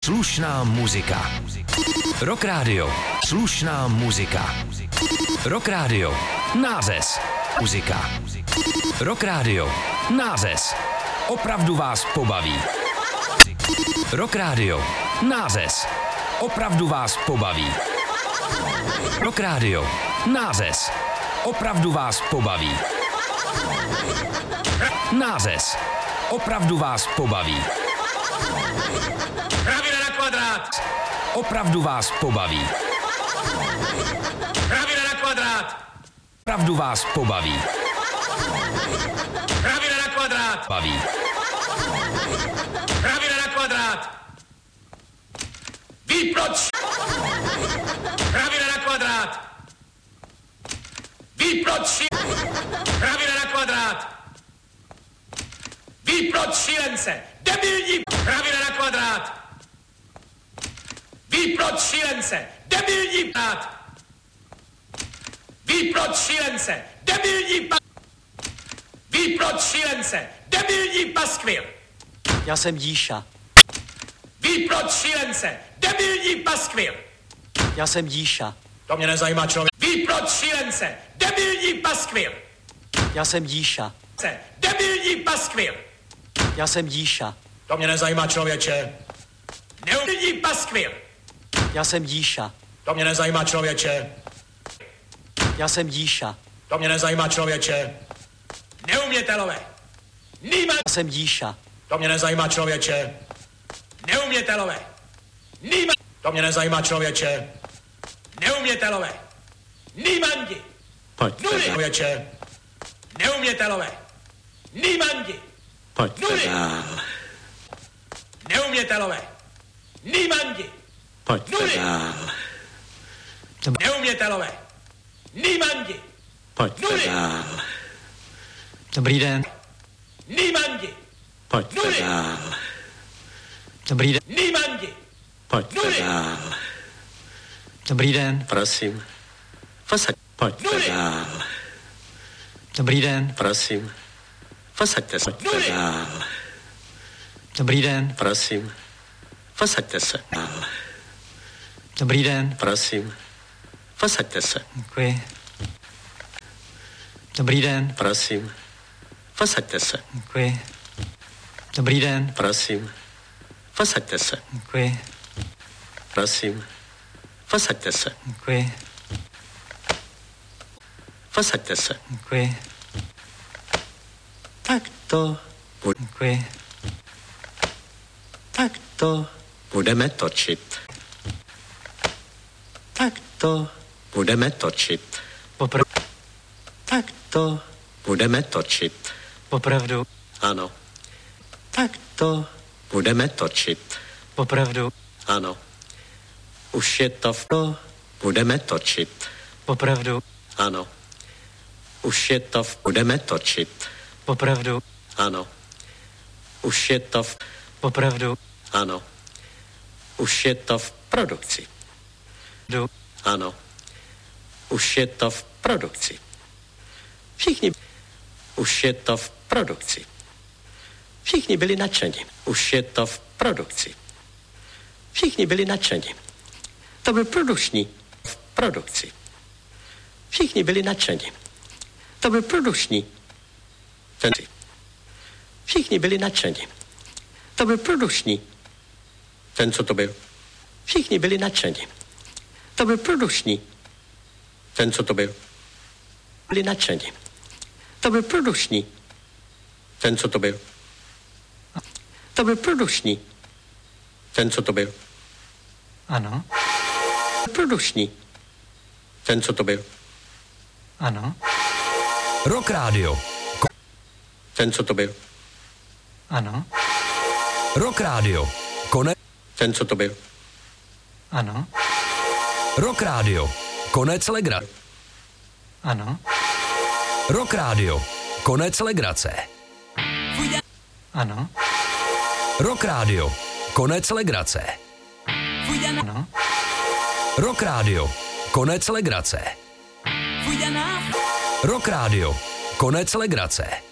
Slušná muzika. Rock Radio. Slušná muzika. Rock Radio. Nářez. Muzika. Rock Radio. Nářez. Opravdu vás pobaví. Rock Radio. Nářez. Opravdu vás pobaví. Rock Radio. Nářez. Opravdu vás pobaví. Nářez. Opravdu vás pobaví. Kravina na kvadrát. Opravdu vás pobaví. Kravina na kvadrát. Opravdu vás pobaví. Kravina na kvadrát. Baví. Kravina na kvadrát. Ví proč? Kravina na kvadrát. Ví proč? Kravina na kvadrát. Ví proč, šílence? Debilní! Kravina na kvadrát. Ví proč, šílence? Debilní pát. Ví proč, šílence? Debilní pát. Ví proč, šílence? Debilní paskvil. Já jsem Díša. Ví proč, šílence? Debilní paskvil. Já jsem Díša. To mě nezajímá, člověk. Ví proč, šílence? Debilní paskvil. Já jsem Díša. Debilní paskvil. Já jsem Díša. To mě nezajímá, člověče. Debilní paskvil. Já jsem Díša. To mě nezajímá, člověče. Já jsem Díša. To mě nezajímá, člověče. Neumětelové. Nýma. Já jsem Díša. To mě nezajímá, člověče. Neumětelové. Nýma. To mě nezajímá, člověče. Neumětelové. Nýmandi. Pojď. Nuly. Člověče. Neumětelové. Nýmandi. Pojď. Nuly. Dál. Neumětelové. Nýmandi. Pojď. Nuly. Dál. Neumětelové. Nýmandi. Pojď. Nuly. Dál. Dobrý den. Nýmandi. Pojď. Nuly. Dál. Dobrý den. Nýmandi. Pojď. Nuly. Dál. Dobrý den. Prosím. Posaď. Pojď. Nuly. Dál. Dobrý den. Prosím. Posaďte se. Nuly. Dál. Dobrý den. Prosím. Posaďte se. Dál. Dobrý den. Prosím. Posaďte se. Děkuji. Dobrý den. Prosím. Posaďte se. Děkuji. Dobrý den. Prosím. Posaďte se. Děkuji. Prosím. Posaďte se. Děkuji. Posaďte se. Děkuji. Tak to Děkuji. Tak to budeme točit. Tak to budeme točit. Tak to budeme točit. Opravdu. Ano. Tak to budeme točit. Opravdu. Ano. Už je to to budeme točit. Opravdu. Ano. Už je to budeme točit. Opravdu. Ano. Už je to Opravdu. ano. Už je to v produkci. Ano. Už je to v produkci. Všichni. Už je to v produkci. Všichni byli nadšeni. Už je to v produkci. Všichni byli nadšeni. To byl produkční v produkci. Všichni byli nadšeni. To byl produkční. Všichni byli nadšeni. To byl produkční. Ten, co to byl. Všichni byli nadšeni. To byl produkční. Ten, co to byl. Byli nadšeni. To byl produkční. Ten, co to byl. To byl produkční. Ten, co to byl. Ano. Produkční. Ten, co to byl. Ano. Rock Radio. Ten, co to byl. Ano. Rock Radio. Konec. Ten, co to byl. Ano. Rock Radio. Konec legrace. Ano. Rock Radio. Konec legrace. Ano. Rock Radio. Konec legrace. Ano. Rock Radio. Konec legrace. Rock Radio. Konec legrace.